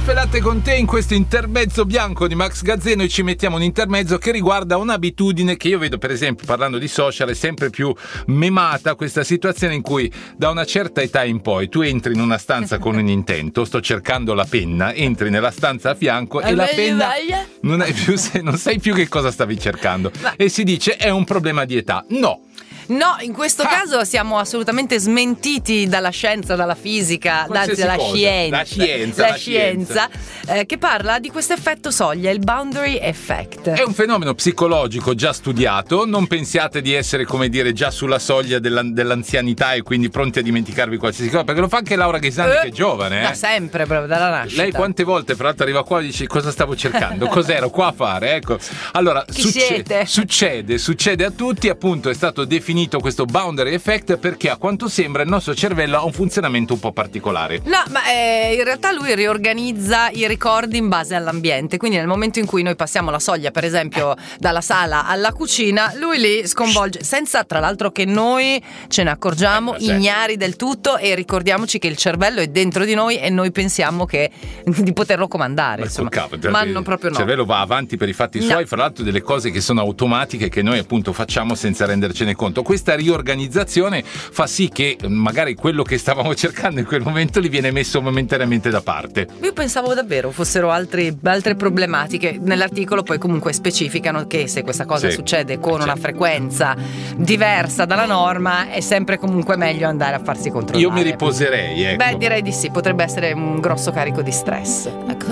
Caffè Latte con te in questo intermezzo bianco di Max Gazzeno, e ci mettiamo un intermezzo che riguarda un'abitudine che io vedo, per esempio, parlando di social, è sempre più memata questa situazione in cui da una certa età in poi tu entri in una stanza con un intento, sto cercando la penna, entri nella stanza a fianco e la penna non sai più che cosa stavi cercando, e si dice è un problema di età. No, in questo caso siamo assolutamente smentiti dalla scienza, dalla fisica, anzi dalla scienza, che parla di questo effetto soglia, il boundary effect. È un fenomeno psicologico già studiato, non pensiate di essere, come dire, già sulla soglia dell'anzianità e quindi pronti a dimenticarvi qualsiasi cosa, perché lo fa anche Laura Ghisani che è giovane. Da sempre, proprio dalla nascita. Lei quante volte, fra l'altro, arriva qua e dice cosa stavo cercando, cos'ero qua a fare, ecco. Allora, succede a tutti, appunto, è stato definito questo boundary effect perché a quanto sembra il nostro cervello ha un funzionamento un po' particolare. No, ma in realtà lui riorganizza i ricordi in base all'ambiente, quindi nel momento in cui noi passiamo la soglia, per esempio dalla sala alla cucina, lui li sconvolge senza, tra l'altro, che noi ce ne accorgiamo, ignari del tutto, e ricordiamoci che il cervello è dentro di noi e noi pensiamo di poterlo comandare, insomma. Ma non proprio no. Il cervello va avanti per i fatti suoi, fra l'altro delle cose che sono automatiche che noi appunto facciamo senza rendercene conto. Questa riorganizzazione fa sì che magari quello che stavamo cercando in quel momento li viene messo momentaneamente da parte. Io pensavo davvero fossero altre problematiche. Nell'articolo poi comunque specificano che se questa cosa succede con una frequenza diversa dalla norma è sempre comunque meglio andare a farsi controllare. Io mi riposerei, ecco. Beh, direi di sì, potrebbe essere un grosso carico di stress.